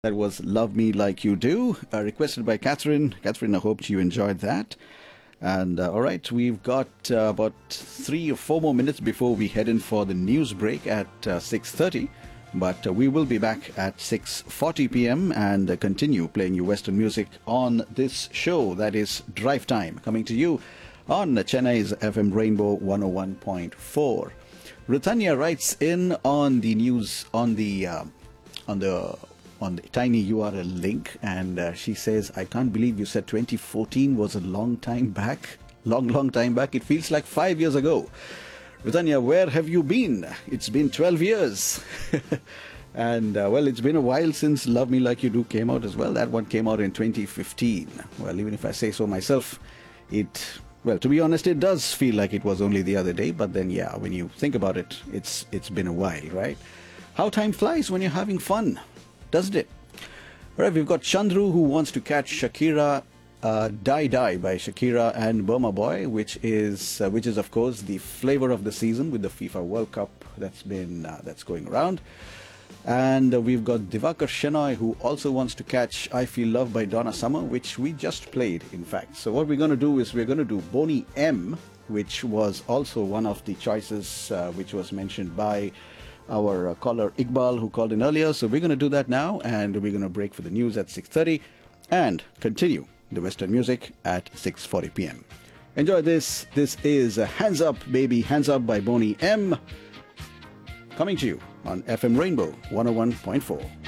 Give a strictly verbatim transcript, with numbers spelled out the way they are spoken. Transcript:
That was Love Me Like You Do, uh, requested by Catherine. Catherine, I hope you enjoyed that. And uh, all right, we've got uh, about three or four more minutes before we head in for the news break at uh, six thirty. But uh, we will be back at six forty p.m. and uh, continue playing you Western music on this show that is Drive Time, coming to you on Chennai's F M Rainbow one oh one point four. Ritanya writes in on the news on the uh, on the on the tiny U R L link, and uh, she says, I can't believe you said twenty fourteen was a long time back. Long, long time back. It feels like five years ago. Ritanya, where have you been? It's been twelve years. And, uh, well, it's been a while since Love Me Like You Do came out as well. That one came out in twenty fifteen. Well, even if I say so myself, it, well, to be honest, it does feel like it was only the other day. But then, yeah, when you think about it, it's it's been a while, right? How time flies when you're having fun, doesn't it? All right, we've got Chandru who wants to catch Shakira, uh, Die Die by Shakira and Burma Boy, which is, uh, which is of course the flavor of the season with the FIFA World Cup that's been uh, that's going around. And uh, we've got Divakar Shenoy who also wants to catch I Feel Love by Donna Summer, which we just played, in fact. So what we're going to do is we're going to do Boney M, which was also one of the choices uh, which was mentioned by our uh, caller Iqbal, who called in earlier. So we're going to do that now, and we're going to break for the news at six thirty and continue the Western music at six forty p.m. Enjoy this. This is uh, Hands Up Baby, Hands Up by Boney M, coming to you on F M Rainbow one oh one point four.